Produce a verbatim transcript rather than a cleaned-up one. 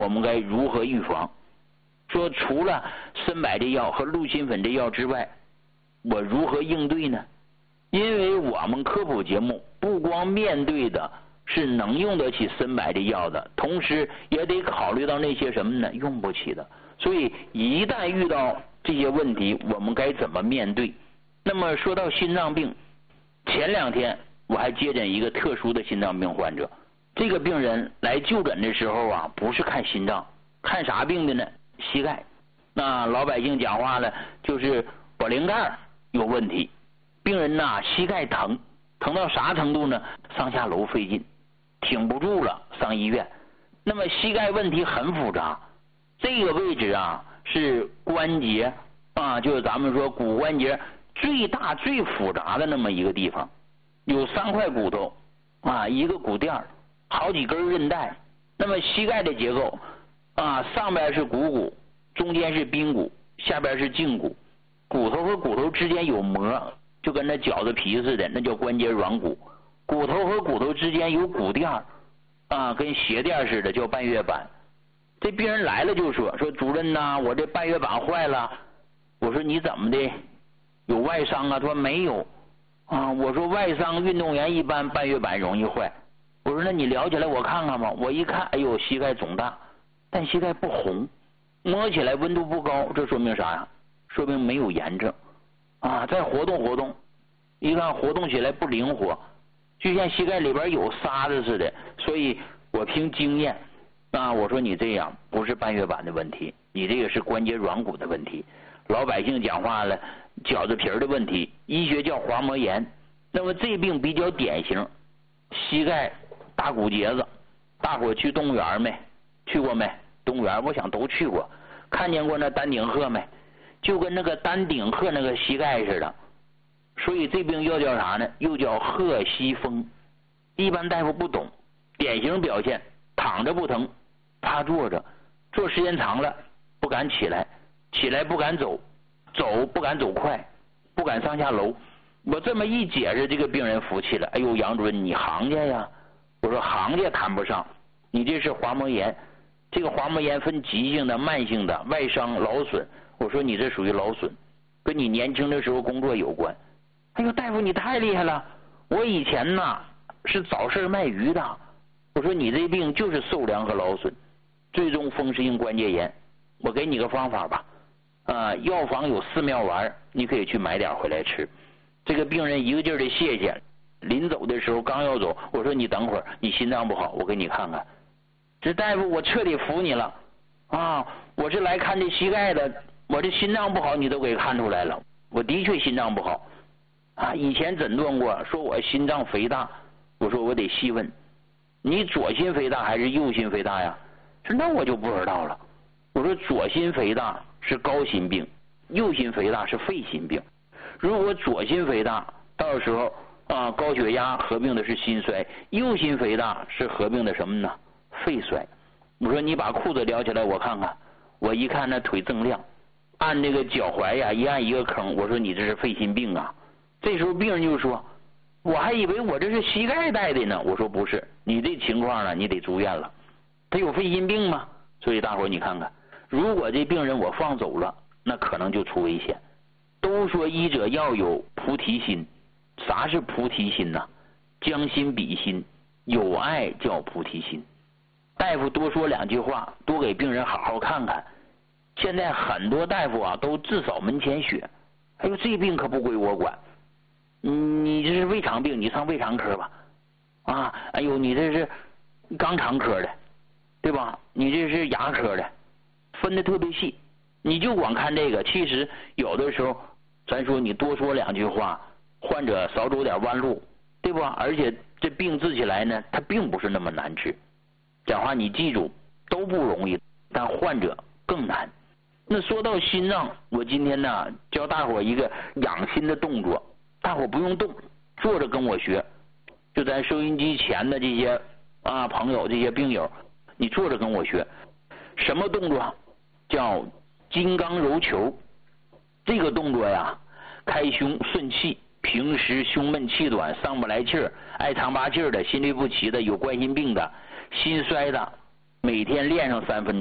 我们该如何预防？说除了参柏这药和鹿心粉这药之外，我如何应对呢？因为我们科普节目不光面对的是能用得起参柏这药的，同时也得考虑到那些什么呢？用不起的。所以一旦遇到这些问题，我们该怎么面对？那么说到心脏病，前两天我还接诊一个特殊的心脏病患者，这个病人来就诊的时候啊，不是看心脏，看啥病的呢？膝盖。那老百姓讲话了，就是保龄盖有问题。病人呐，膝盖疼，疼到啥程度呢？上下楼费劲，挺不住了，上医院。那么膝盖问题很复杂，这个位置啊是关节啊，就是咱们说骨关节最大最复杂的那么一个地方，有三块骨头啊，一个骨垫，好几根韧带。那么膝盖的结构啊，上边是股骨，中间是髌骨，下边是胫骨，骨头和骨头之间有膜，就跟那饺子皮似的，那叫关节软骨。骨头和骨头之间有骨垫啊，跟鞋垫似的，叫半月板。这病人来了就说说主任呐，我这半月板坏了。我说你怎么的？有外伤啊？他说没有啊。我说外伤运动员一般半月板容易坏。我说那你聊起来我看看吧。我一看，哎呦，膝盖肿大，但膝盖不红，摸起来温度不高，这说明啥呀？说明没有炎症啊。再活动活动，一看活动起来不灵活，就像膝盖里边有沙子似的。所以我凭经验啊，我说你这样不是半月板的问题，你这个是关节软骨的问题。老百姓讲话了，饺子皮的问题，医学叫滑膜炎。那么这病比较典型，膝盖大骨节子。大伙去动物园没？去过没？动物园我想都去过，看见过那丹顶鹤没？就跟那个丹顶鹤那个膝盖似的。所以这病又叫啥呢？又叫鹤膝风。一般大夫不懂，典型表现躺着不疼，趴坐着，坐时间长了不敢起来，起来不敢走，走不敢走快，不敢上下楼。我这么一解释，这个病人服气了。哎呦，杨主任你行家呀！我说行家谈不上，你这是滑膜炎。这个滑膜炎分急性的、慢性的、外伤、劳损。我说你这属于劳损，跟你年轻的时候工作有关。哎呦，大夫你太厉害了！我以前呐是早市卖鱼的。我说你这病就是受凉和劳损，最终风湿性关节炎。我给你个方法吧，啊，药房有寺庙丸，你可以去买点回来吃。这个病人一个劲儿的谢谢，临走的时候刚要走，我说你等会儿，你心脏不好，我给你看看。这大夫我彻底服你了啊！我是来看这膝盖的，我这心脏不好你都给看出来了。我的确心脏不好啊，以前诊断过，说我心脏肥大。我说我得细问，你左心肥大还是右心肥大呀？说那我就不知道了。我说左心肥大是高心病，右心肥大是肺心病。如果左心肥大，到时候啊高血压合并的是心衰；右心肥大是合并的什么呢？肺衰。我说你把裤子撩起来我看看。我一看那腿锃亮，按那个脚踝呀一按一个坑。我说你这是肺心病啊。这时候病人就说，我还以为我这是膝盖带的呢。我说不是，你这情况呢你得住院了。他有肺心病吗？所以大伙你看看，如果这病人我放走了，那可能就出危险。都说医者要有菩提心，啥是菩提心呢？将心比心，有爱叫菩提心。大夫多说两句话，多给病人好好看看。现在很多大夫啊都自扫门前雪。哎呦，这病可不归我管，你这是胃肠病，你上胃肠科吧。啊，哎呦，你这是肛肠科的，对吧？你这是牙科的，分得特别细。你就光看这个，其实有的时候咱说你多说两句话，患者少走点弯路，对吧？而且这病治起来呢，它并不是那么难治。讲话你记住，都不容易，但患者更难。那说到心脏，我今天呢教大伙一个养心的动作，大伙不用动，坐着跟我学。就咱收音机前的这些啊朋友，这些病友，你坐着跟我学。什么动作？叫金刚揉球。这个动作呀，开胸顺气，平时胸闷气短，上不来气儿，爱长拔气儿的，心律不齐的，有冠心病的，心衰的每天练上三分钟。